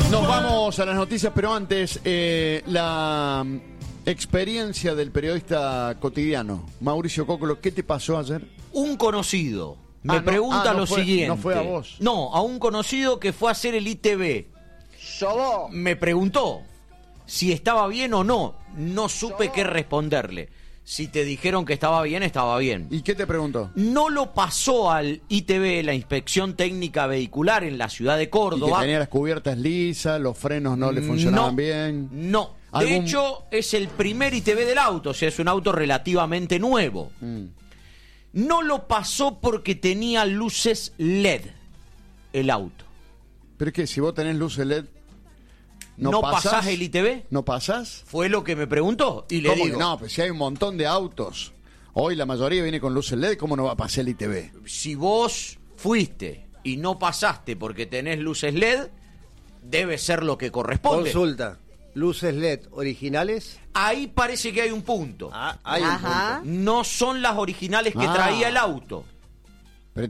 Nos vamos a las noticias, pero antes, la experiencia del periodista cotidiano. Mauricio Cocolo, ¿qué te pasó ayer? Un conocido me pregunta lo siguiente. No fue a vos. No, a un conocido que fue a hacer el ITV. Me preguntó si estaba bien o no. No supe qué responderle. Si te dijeron que estaba bien, estaba bien. ¿Y qué te preguntó? No lo pasó al ITV, la Inspección Técnica Vehicular en la ciudad de Córdoba. ¿Y que tenía las cubiertas lisas, los frenos no le funcionaban bien? No. De hecho, es el primer ITV del auto, o sea, es un auto relativamente nuevo. No lo pasó porque tenía luces LED el auto. ¿Pero es que si vos tenés luces LED, ¿No pasás el ITV? ¿No pasás? Fue lo que me preguntó y le ¿Cómo digo. que no? Pues si hay un montón de autos. Hoy la mayoría viene con luces LED, ¿cómo no va a pasar el ITV? Si vos fuiste y no pasaste porque tenés luces LED, debe ser lo que corresponde. Consulta. ¿Luces LED originales? Ahí parece que hay un punto. Hay un punto. No son las originales que traía el auto.